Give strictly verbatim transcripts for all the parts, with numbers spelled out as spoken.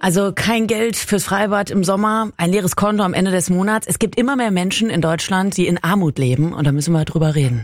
Also kein Geld fürs Freibad im Sommer, ein leeres Konto am Ende des Monats. Es gibt immer mehr Menschen in Deutschland, die in Armut leben, und da müssen wir drüber reden.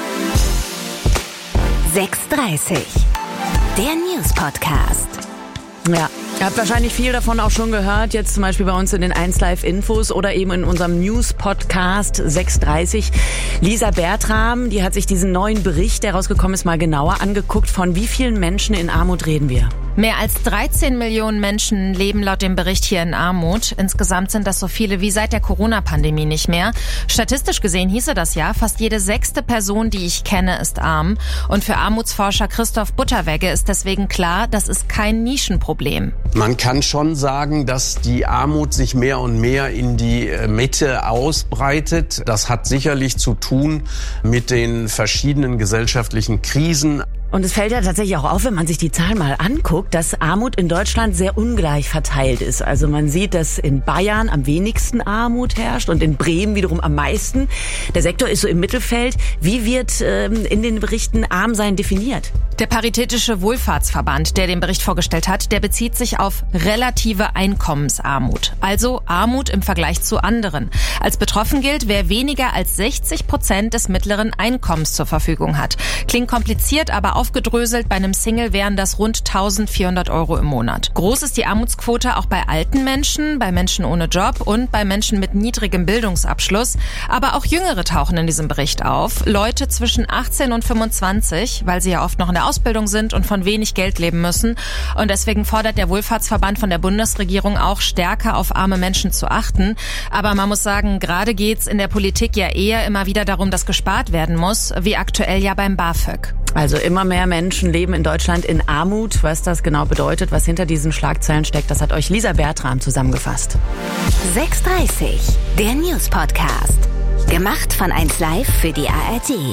sechs dreißig, der News-Podcast. Ja, ihr habt wahrscheinlich viel davon auch schon gehört, jetzt zum Beispiel bei uns in den eins Live Infos oder eben in unserem News-Podcast sechs dreißig. Lisa Bertram, die hat sich diesen neuen Bericht, der rausgekommen ist, mal genauer angeguckt. Von wie vielen Menschen in Armut reden wir? Mehr als dreizehn Millionen Menschen leben laut dem Bericht hier in Armut. Insgesamt sind das so viele wie seit der Corona-Pandemie nicht mehr. Statistisch gesehen hieße das ja, fast jede sechste Person, die ich kenne, ist arm. Und für Armutsforscher Christoph Butterwegge ist deswegen klar, das ist kein Nischenproblem. Man kann schon sagen, dass die Armut sich mehr und mehr in die Mitte ausbreitet. Das hat sicherlich zu tun mit den verschiedenen gesellschaftlichen Krisen. Und es fällt ja tatsächlich auch auf, wenn man sich die Zahlen mal anguckt, dass Armut in Deutschland sehr ungleich verteilt ist. Also man sieht, dass in Bayern am wenigsten Armut herrscht und in Bremen wiederum am meisten. Der Sektor ist so im Mittelfeld. Wie wird ähm, in den Berichten Armsein definiert? Der Paritätische Wohlfahrtsverband, der den Bericht vorgestellt hat, der bezieht sich auf relative Einkommensarmut. Also Armut im Vergleich zu anderen. Als betroffen gilt, wer weniger als sechzig Prozent des mittleren Einkommens zur Verfügung hat. Klingt kompliziert, aber aufgedröselt, bei einem Single wären das rund eintausendvierhundert Euro im Monat. Groß ist die Armutsquote auch bei alten Menschen, bei Menschen ohne Job und bei Menschen mit niedrigem Bildungsabschluss. Aber auch Jüngere tauchen in diesem Bericht auf. Leute zwischen achtzehn und fünfundzwanzig, weil sie ja oft noch in der Ausbildung sind und von wenig Geld leben müssen. Und deswegen fordert der Wohlfahrtsverband von der Bundesregierung auch, stärker auf arme Menschen zu achten. Aber man muss sagen, gerade geht's in der Politik ja eher immer wieder darum, dass gespart werden muss, wie aktuell ja beim BAföG. Also immer mehr Menschen leben in Deutschland in Armut. Was das genau bedeutet, was hinter diesen Schlagzeilen steckt, das hat euch Lisa Bertram zusammengefasst. sechs dreißig, der News-Podcast. Gemacht von eins Live für die A R D.